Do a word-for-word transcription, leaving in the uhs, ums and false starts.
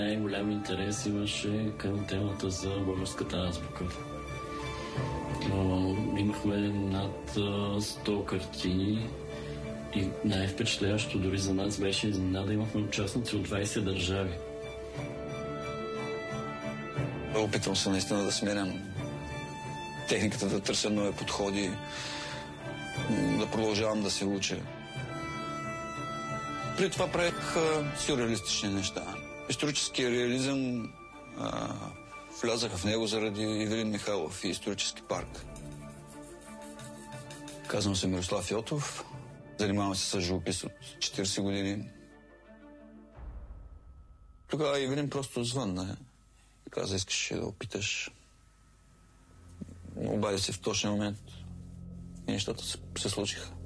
Най-голям интерес имаше към темата за българската азбука. Имахме над сто картини и най-впечатляващо дори за нас беше изненада. Имахме участници от двайсет държави. Опитвам се наистина да сменям техниката, да търся нови подходи, да продължавам да се уча. При това правих сюрреалистични неща. Историческия реализъм а, влязаха в него заради Ивелин Михайлов и исторически парк. Казвам се Мирослав Йотов. Занимавам се с живопис от четирийсет години. Тогава Ивелин просто звънна. Каза, искаш да опиташ. Обади се в точния момент и нещата се, се случиха.